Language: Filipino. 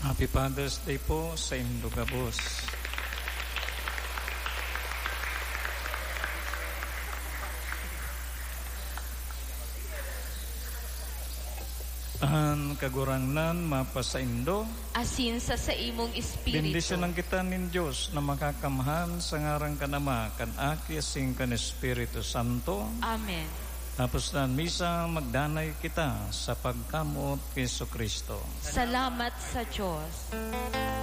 Happy Father's Day po sa Indo Gabos. Ang kagurangnan mapa sa Indo, asin sa imong espiritu. bendisyonan kita nin Diyos na makakamahan sa ngarang kanama, kan Aki asing kan Espiritu Santo. Amen. Tapos na misa, magdanay kita sa pagkamot kay Jesucristo. Salamat sa Diyos.